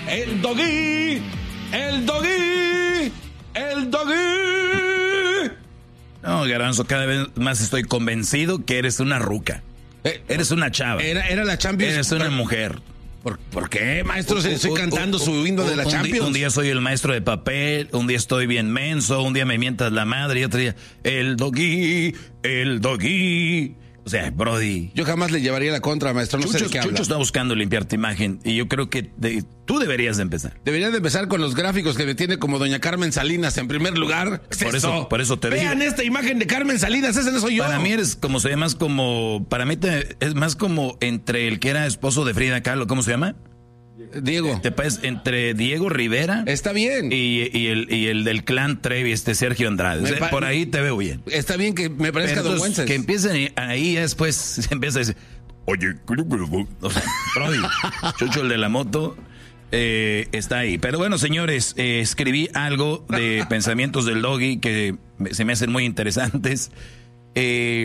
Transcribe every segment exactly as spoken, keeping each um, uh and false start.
El Doggy, el Doggy, el Doggy. No, Garbanzo, cada vez más estoy convencido que eres una ruca. Eh, eres una chava. Era, era la Champions. Eres una mujer. ¿Por, ¿Por qué, maestro? Se, estoy cantando un, su himno de la un Champions. Día, un día soy el maestro de papel, un día estoy bien menso, un día me mientas la madre y otro día, el Doggy, el Doggy. O sea, Brody. Yo jamás le llevaría la contra, maestro. No Chucho, sé de qué habla. Chucho está buscando limpiar tu imagen y yo creo que de, tú deberías de empezar. Deberías de empezar con los gráficos que me tiene como doña Carmen Salinas en primer lugar. Por eso, por eso te digo. Vean esta imagen de Carmen Salinas, ese no soy yo. Para mí eres como se llama, más como, para mí te, es más como entre el que era esposo de Frida Kahlo, ¿cómo se llama? Diego. Te parece entre Diego Rivera. Está bien. Y, y, el, y el del clan Trevi, este Sergio Andrade. O sea, por ahí te veo bien. Está bien que me parezca Don Wences. Que empiecen ahí después se empieza a decir, oye, o sea, Brody, Chucho el de la moto eh, está ahí. Pero bueno, señores, eh, escribí algo de pensamientos del Doggy que se me hacen muy interesantes. Eh,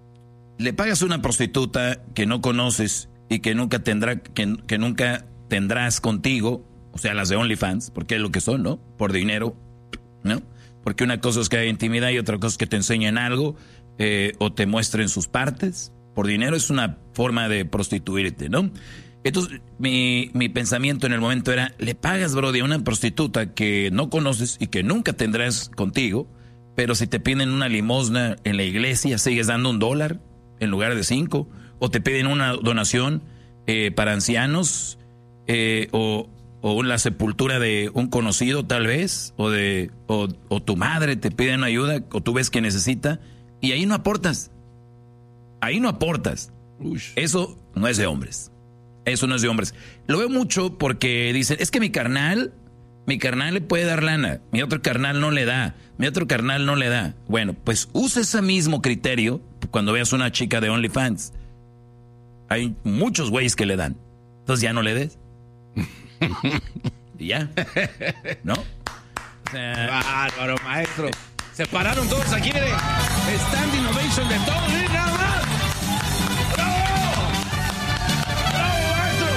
le pagas a una prostituta que no conoces y que nunca tendrá, que, que nunca tendrás contigo, o sea, las de OnlyFans, porque es lo que son, ¿no? Por dinero, ¿no? Porque una cosa es que hay intimidad y otra cosa es que te enseñen algo eh, o te muestren sus partes. Por dinero es una forma de prostituirte, ¿no? Entonces, mi, mi pensamiento en el momento era, le pagas, brody, a una prostituta que no conoces y que nunca tendrás contigo, pero si te piden una limosna en la iglesia, sigues dando un dólar en lugar de cinco, o te piden una donación eh, para ancianos, eh, o, o la sepultura de un conocido tal vez, o de o, o tu madre te piden ayuda, o tú ves que necesita, y ahí no aportas. Ahí no aportas. Uy. Eso no es de hombres. Eso no es de hombres. Lo veo mucho porque dicen, es que mi carnal, mi carnal le puede dar lana, mi otro carnal no le da, mi otro carnal no le da. Bueno, pues usa ese mismo criterio cuando veas una chica de OnlyFans. Hay muchos güeyes que le dan. Entonces ya no le des. Y ya. ¿No? O sea, bárbaro, maestro. Se pararon todos aquí de Standing Ovation de todos. ¿eh? Nada más. ¡Bravo! ¡Bravo, maestro!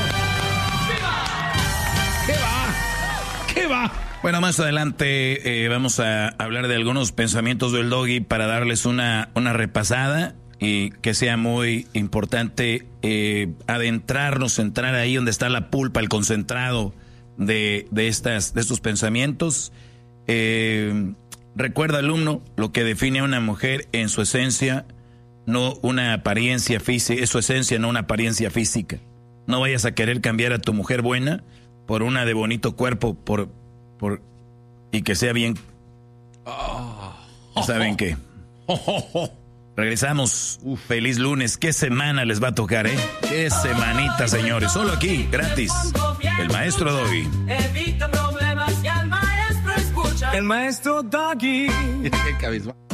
¿Qué va? ¿Qué va? Bueno, más adelante eh, vamos a hablar de algunos pensamientos del Doggy para darles una, una repasada y que sea muy importante eh, adentrarnos, entrar ahí donde está la pulpa, el concentrado de, de, estas, de estos pensamientos. Eh, recuerda, alumno, lo que define a una mujer en su esencia, no una apariencia física, es su esencia, no una apariencia física. No vayas a querer cambiar a tu mujer buena por una de bonito cuerpo, por, por y que sea bien. Oh, ¿Saben oh, qué? Oh, oh, oh. Regresamos. Uf, feliz lunes. ¿Qué semana les va a tocar, eh? Qué semanita, señores. Solo aquí, gratis. El maestro Doggy. Evita problemas y al maestro escucha. El maestro Doggy. Qué cabizbajo.